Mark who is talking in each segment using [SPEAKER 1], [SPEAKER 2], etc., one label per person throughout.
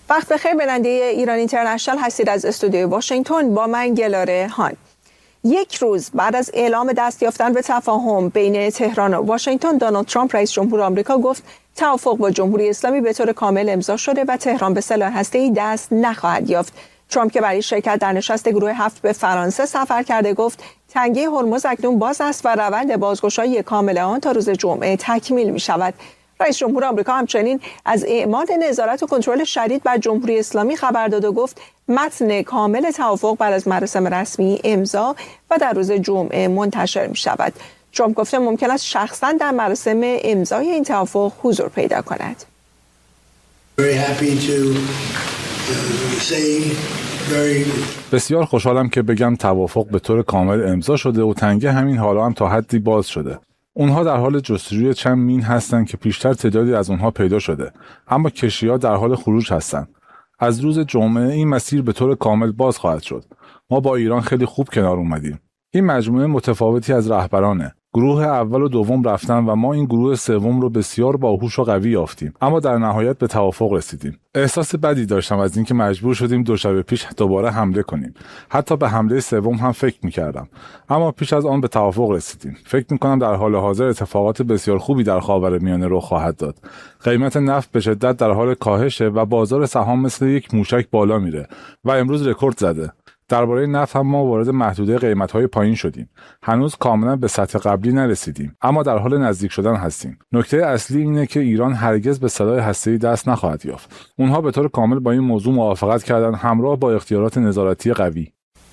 [SPEAKER 1] وقت بخیر بیننده ایران اینترنشنال هستید از استودیوی واشنگتن. با من گلاره هان. یک روز بعد از اعلام دست یافتن به تفاهم بین تهران و واشنگتن، دونالد ترامپ رئیس جمهور آمریکا گفت توافق با جمهوری اسلامی به طور کامل امضا شده و تهران به سلاح هسته‌ای دست نخواهد یافت. ترامپ که برای شرکت در نشست گروه 7 به فرانسه سفر کرده گفت تنگه هرمز اکنون باز است و روند بازگشایی کامل آن تا روز جمعه تکمیل می شود. رئیس جمهور آمریکا همچنین از اعمال نظارت و کنترل شدید بر جمهوری اسلامی خبر داد و گفت متن کامل توافق بعد از مراسم رسمی امضا و در روز جمعه منتشر می شود. ترامپ گفته ممکن است شخصا در مراسم امضای این توافق حضور پیدا کند.
[SPEAKER 2] بسیار خوشحالم که بگم توافق به طور کامل امضا شده و تنگه همین حالا هم تا حدی باز شده. اونها در حال جستجوی چند مین هستن که پیشتر تعدادی از اونها پیدا شده، اما کشتی‌ها در حال خروج هستن. از روز جمعه این مسیر به طور کامل باز خواهد شد. ما با ایران خیلی خوب کنار اومدیم. این مجموعه متفاوتی از رهبرانه. گروه اول و دوم رفتن و ما این گروه سوم رو بسیار باهوش و قوی یافتیم، اما در نهایت به توافق رسیدیم. احساس بدی داشتم از اینکه مجبور شدیم 2 شب پیش دوباره حمله کنیم. حتی به حمله سوم هم فکر می‌کردم، اما پیش از آن به توافق رسیدیم. فکر می‌کنم در حال حاضر اتفاقات بسیار خوبی در خاورمیانه رخ خواهد داد. قیمت نفت به شدت در حال کاهشه و بازار سهام مثل یک موشک بالا میره و امروز رکورد زده. درباره نفت هم ما وارد محدوده قیمت‌های پایین شدیم. هنوز کاملا به سطح قبلی نرسیدیم، اما در حال نزدیک شدن هستیم. نکته اصلی اینه که ایران هرگز به سلاح هسته‌ای دست نخواهد یافت. اونها به طور کامل با این موضوع موافقت کردن، همراه با اختیارات نظارتی قوی.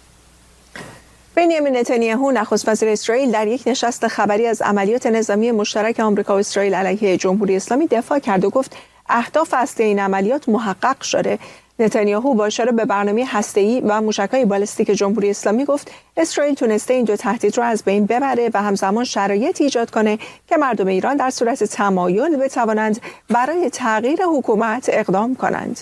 [SPEAKER 1] بنیامین نتانیاهو نخست وزیر اسرائیل در یک نشست خبری از عملیات نظامی مشترک آمریکا و اسرائیل علیه جمهوری اسلامی دفاع کرد و گفت اهداف اصلی این عملیات محقق شده. نتانیاهو با اشاره به برنامه هسته‌ای و موشک‌های بالستیک جمهوری اسلامی گفت اسرائیل تونسته این 2 تهدید را از بین ببره و همزمان شرایطی ایجاد کنه که مردم ایران در صورت تمایل بتوانند برای تغییر حکومت اقدام کنند.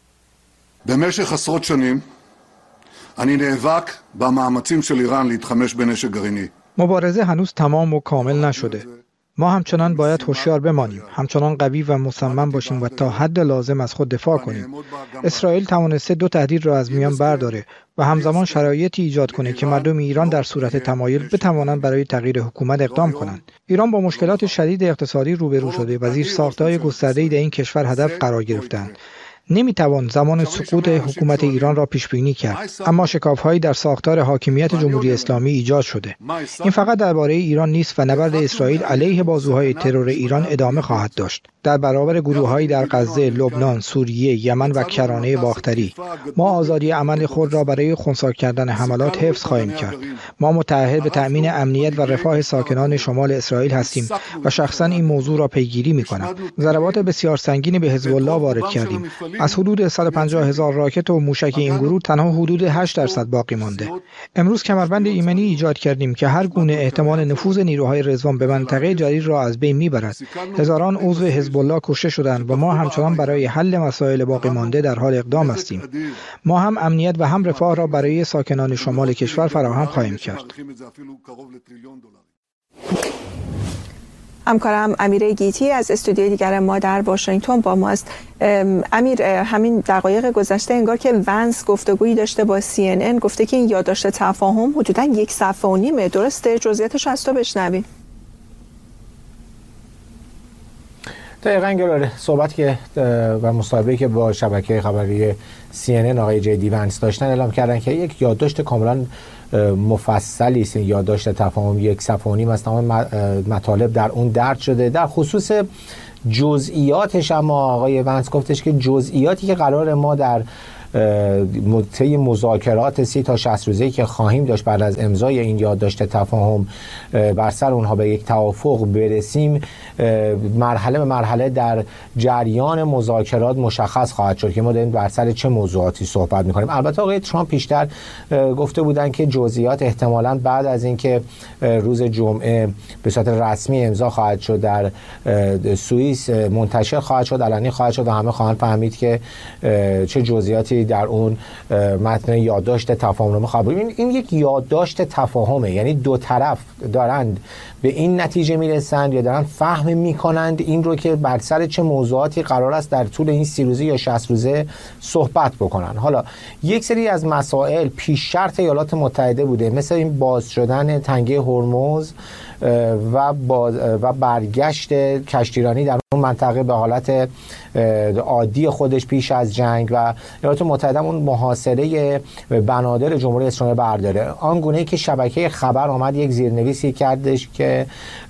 [SPEAKER 3] במשך עשרות שנים אני נאבק במאמצים של איראן להתחמש בנשק גרעיני.
[SPEAKER 4] مبارزه هنوز تمام و کامل نشده. ما همچنان باید هوشیار بمانیم، همچنان قوی و مصمم باشیم و تا حد لازم از خود دفاع کنیم. اسرائیل توانسته 2 تهدید را از میان برداره و همزمان شرایطی ایجاد کنه که مردم ایران در صورت تمایل بتوانند برای تغییر حکومت اقدام کنند. ایران با مشکلات شدید اقتصادی روبرو شده و زیرساخت‌های گسترده‌ای در این کشور هدف قرار گرفتند. نمیتوان زمان سقوط حکومت ایران را پیش بینی کرد، اما شکاف‌هایی در ساختار حاکمیت جمهوری اسلامی ایجاد شده. این فقط درباره ایران نیست و نبرد اسرائیل علیه بازوهای ترور ایران ادامه خواهد داشت. در برابر گروه‌هایی در غزه، لبنان، سوریه، یمن و کرانه باختری، ما آزادی عمل خود را برای خنثی کردن حملات حفظ خواهیم کرد. ما متعهد به تأمین امنیت و رفاه ساکنان شمال اسرائیل هستیم و شخصا این موضوع را پیگیری می‌کنم. ضربات بسیار سنگینی به حزب الله وارد کردیم. از حدود 150,000 راکت و موشک این گروه تنها حدود 8% باقی مانده. امروز کمربند ایمنی ایجاد کردیم که هر گونه احتمال نفوذ نیروهای رضوان به منطقه جدید را از بین میبرد. هزاران عضو حزب الله کشته شدند و ما همچنان برای حل مسائل باقی مانده در حال اقدام هستیم. ما هم امنیت و هم رفاه را برای ساکنان شمال کشور فراهم خواهیم کرد.
[SPEAKER 1] همکارم امیر گیتی از استودیوی دیگر ما در واشنگتن با ماست. امیر، همین دقایق گذشته انگار که ونس گفتگویی داشته با CNN، گفته که این یادداشت تفاهم حدوداً 1.5 صفحه، درسته؟ جزئیاتش از تو بشنویم.
[SPEAKER 5] دقیقاً گلاره، صحبت که و مصاحبه‌ای که با شبکه خبری CNN آقای جی دی ونس داشتن اعلام کردن که یک یادداشت کاملاً مفصلی است. یادداشت تفاهم 1.5 صفحه است. تمام مطالب در اون درج شده. در خصوص جزئیاتش اما آقای ونس گفتش که جزئیاتی که قرار ما در طی مذاکرات 30 تا 60 روزه‌ای که خواهیم داشت بعد از امضای این یادداشت تفاهم بر سر اونها به یک توافق برسیم، مرحله به مرحله در جریان مذاکرات مشخص خواهد شد که ما داریم بر سر چه موضوعاتی صحبت می‌کنیم. البته آقای ترامپ پیشتر گفته بودند که جزئیات احتمالاً بعد از اینکه روز جمعه به صورت رسمی امضا خواهد شد در سوئیس منتشر خواهد شد، علنی خواهد شد و همه خواهند فهمید که چه جزئیاتی بخشی در اون متن یادداشت تفاهمنامه خبری. این یک یادداشت تفاهمه، یعنی دو طرف دارند به این نتیجه میرسند یا دارن فهم میکنند این رو که بر سر چه موضوعاتی قرار است در طول این 30 روزه یا 60 روزه صحبت بکنن. حالا یک سری از مسائل پیش شرط ایالات متحده بوده، مثل این باز شدن تنگه هرمز و برگشت کشتیرانی در اون منطقه به حالت عادی خودش پیش از جنگ و ایالات متحده اون محاصره بنادر جمهوری اسلامی برداره. آنگونه که شبکه خبر آمد یک زیرنویسی کردش که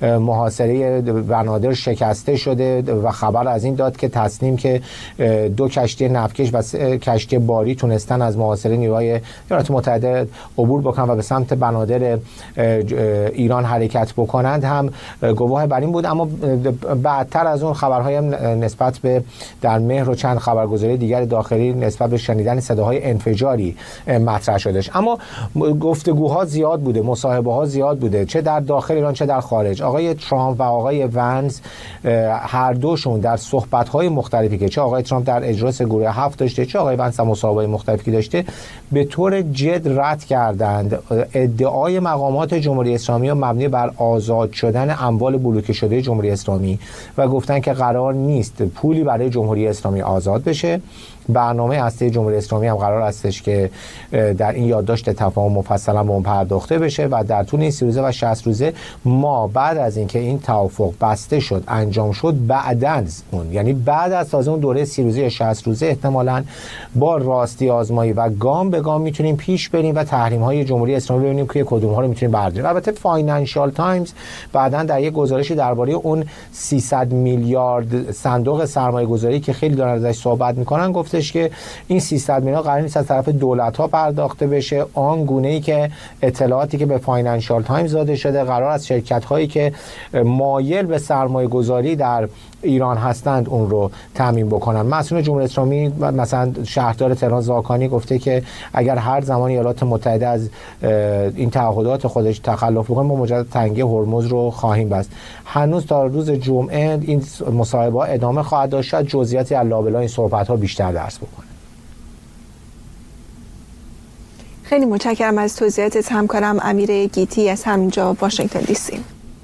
[SPEAKER 5] محاصره بنادر شکسته شده و خبر از این داد که تسلیم که 2 کشتی نفتکش و 3 کشتی باری تونستن از محاصره نیروهای ایالات متحده عبور بکنن و به سمت بنادر ایران حرکت بکنند هم گواه بر این بود. اما بعدتر از اون خبرهای نسبت به در مهر و چند خبرگزاری دیگر داخلی نسبت به شنیدن صداهای انفجاری مطرح شدش. اما گفتگوها زیاد بوده، مصاحبه ها زیاد بوده، چه در داخل ایران چه در خارج. آقای ترامپ و آقای ونس هر دوشون در صحبت‌های مختلفی که چه آقای ترامپ در اجلاس گروه 7 داشته چه آقای ونس مصاحبه‌های مختلفی که داشته به طور جد رد کردند ادعای مقامات جمهوری اسلامی مبنی بر آزاد شدن اموال بلوکه شده جمهوری اسلامی و گفتن که قرار نیست پولی برای جمهوری اسلامی آزاد بشه. برنامه هسته جمهوری اسلامی هم قرار هستش که در این یادداشت تفاهم مفصلا به اون پرداخته بشه و در طول این 30 روزه و 60 روزه ما بعد از اینکه این توافق بسته شد انجام شد بعداً اون، یعنی بعد از تازه اون دوره 30 روزه یا 60 روزه احتمالاً با راستی آزمایی و گام به گام میتونیم پیش بریم و تحریم های جمهوری اسلامی ببینیم که کدوم ها رو میتونیم برداریم. البته فاینانشال تایمز بعداً در یک گزارشی درباره اون 300 میلیارد صندوق سرمایه‌گذاری که خیلی دارن ازش صحبت میکنن گفته که این 300 میلیارد قرار نیست از طرف دولت‌ها پرداخته بشه، آن گونه‌ای که اطلاعاتی که به فاینانشال تایمز داده شده قرار است شرکت‌هایی که مایل به سرمایه‌گذاری در ایران هستند اون رو تامین بکنن. مسئول جمهوری اسلامی مثلا شهردار تهران زاکانی گفته که اگر هر زمان ایالات متحده از این تعهدات خودش تخلف بکنه ما مجدد تنگه هرمز رو خواهیم بست. هنوز تا روز جمعه این مصاحبه‌ها ادامه خواهد داشت، جزئیاتی از لابلای این صحبت‌ها بیشتر درس بکنه.
[SPEAKER 1] خیلی متشکرم از توضیحاتت همکارم امیر گیتی از همینجا واشنگتن دی سی.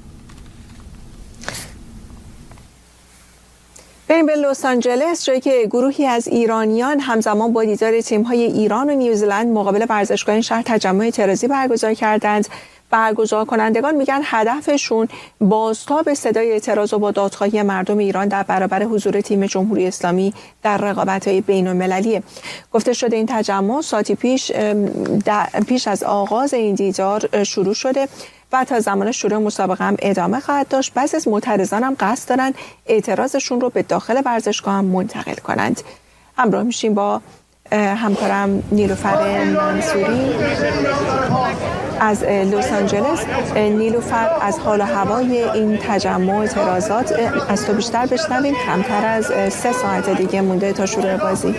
[SPEAKER 1] بریم به لس آنجلس، جایی که گروهی از ایرانیان همزمان با دیدار تیم‌های ایران و نیوزیلند مقابل ورزشگاه این شهر تجمع اعتراضی برگزار کردند. برگزار کنندگان میگن هدفشون بازتاب صدای اعتراض و با دادخواهی مردم ایران در برابر حضور تیم جمهوری اسلامی در رقابت‌های بین‌المللیه. گفته شده این تجمع ساعتی پیش از آغاز این دیدار شروع شده و تا زمان شروع مسابقه هم ادامه خواهد داشت. بعضی از معترضان هم قصد دارن اعتراضشون رو به داخل ورزشگاه هم منتقل کنند. همراه میشیم با همکارم نیلوفر منصوری از لس آنجلس. نیلوفر، از حال و هوای این تجمع اعتراضات از تو بیشتر بشنویم. کمتر از 3 ساعت دیگه مونده تا شروع بازی.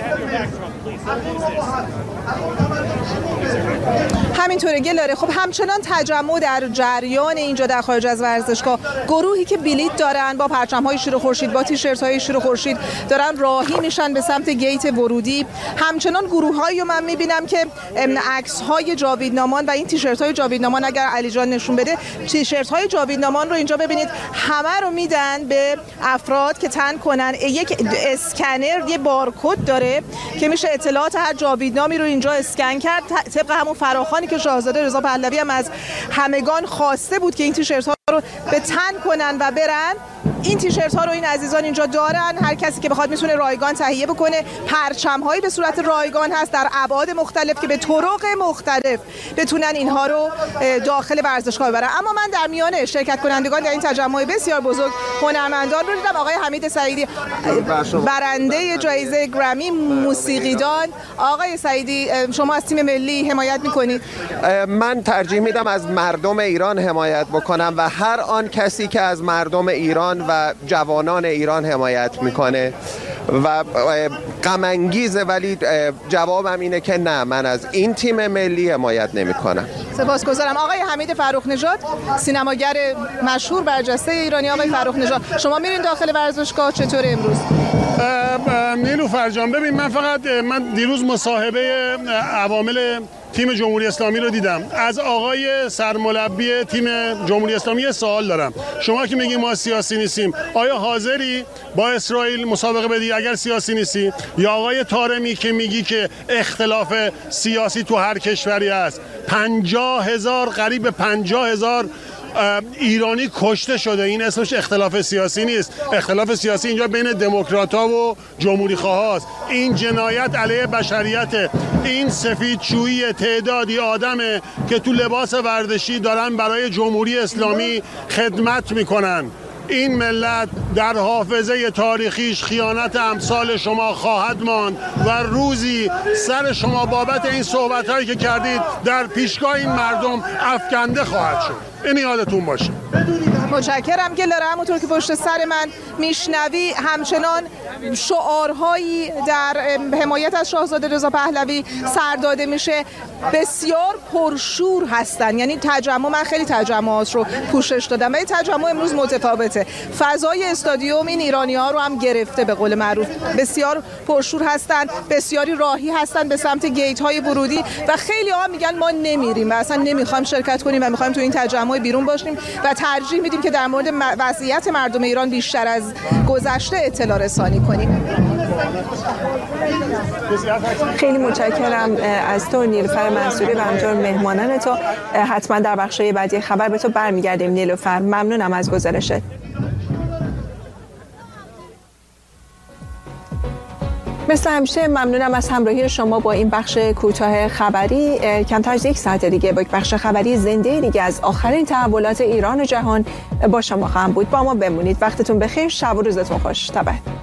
[SPEAKER 6] همینطوره گلاره. خب همچنان تجمع در جریان اینجا در خارج از ورزشگاه. گروهی که بلیت دارن با پرچم‌های شیر و خورشید، با تیشرت‌های شیر و خورشید دارن راهی میشن به سمت گیت ورودی. همچنان گروه‌هایی رو من می‌بینم که عکس‌های جاویدنامان و این تیشرت‌های جاویدنامان اگر علی جان نشون بده، تیشرت‌های جاویدنامان رو اینجا ببینید همه رو میدن به افراد که تن کنن. یک اسکنر، یه بارکد داره که میشه اطلاعات هر جاویدنامی رو اینجا اسکن کرد. طبق همون فراخوانی که شاهزاده رضا پهلوی هم از همگان خواسته بود که این تیشرت ها رو به تن کنن و برن. این تیشرت ها رو این عزیزان اینجا دارن. هر کسی که بخواد میتونه رایگان تهیه بکنه. پرچم هایی به صورت رایگان هست در ابعاد مختلف که به طرق مختلف بتونن اینها رو داخل ورزشگاه ببرن. اما من در میان شرکت کنندگان در این تجمع بسیار بزرگ هنرمندان رو دیدم. آقای حمید سعیدی، برنده جایزه گرمی موسیقیدان. آقای سعیدی، شما از تیم ملی حمایت میکنید؟
[SPEAKER 7] من ترجیح میدم از مردم ایران حمایت بکنم و هر آن کسی که از مردم ایران و جوانان ایران حمایت میکنه و غم انگیزه، ولی جوابم اینه که نه، من از این تیم ملی حمایت نمیکنم.
[SPEAKER 6] سپاسگزارم. آقای حمید فرخ نژاد، سینماگر مشهور برجسته ایرانی. آقای فرخ نژاد، شما میرین داخل ورزشگاه، چطور امروز؟
[SPEAKER 8] نیلوفر جان، ببین من دیروز مصاحبه عوامل تیم جمهوری اسلامی رو دیدم. از آقای سرمربی تیم جمهوری اسلامی سوال دارم. شما که میگی ما سیاسی نیستیم، آیا حاضری با اسرائیل مسابقه بدی اگر سیاسی نیستی؟ یا آقای طارمی که میگی که اختلاف سیاسی تو هر کشوری هست، 50,000 قریب 50,000 ایرانی کشته شده، این اسمش اختلاف سیاسی نیست. اختلاف سیاسی اینجا بین دموکرات‌ها و جمهوری خواهاست. این جنایت علیه بشریت، این سفیدشویی تعدادی آدمه که تو لباس ورزشی دارن برای جمهوری اسلامی خدمت میکنن. این ملت در حافظه تاریخیش خیانت امثال شما خواهد ماند و روزی سر شما بابت این صحبت‌هایی که کردید در پیشگاه این مردم افکنده خواهد شد. این یادتون باشه.
[SPEAKER 6] متشکرم گلاره. همونطور که پشت سر من میشنوی همچنان شعارهایی در حمایت از شاهزاده رضا پهلوی سر داده میشه. بسیار پرشور هستن، یعنی تجمع، من خیلی تجمعات رو پوشش دادم ولی تجمع امروز متفاوته. فضای استادیوم این ایرانی‌ها رو هم گرفته، به قول معروف بسیار پرشور هستن، بسیاری راهی هستن به سمت گیت های ورودی و خیلی ها میگن ما نمیریم و اصلا نمیخوایم شرکت کنیم و میخوایم تو این تجمع بیرون باشیم و ترجیح میدیم که در مورد وضعیت مردم ایران بیشتر از گذشته اطلاع رسانی کنیم.
[SPEAKER 1] خیلی متشکرم از تو نیلوفر منصوری و همینطور مهمانان تو. حتما در بخشای بعدی خبر به تو برمیگردیم نیلوفر. ممنونم از گزارشت. مثل همیشه ممنونم از همراهی شما با این بخش کوتاه خبری. کمتر از یک ساعت دیگه با یک بخش خبری زنده دیگه از آخرین تحولات ایران و جهان با شما خواهم بود. با ما بمونید. وقتتون بخیر. شب و روزتون خوش. تا بعد.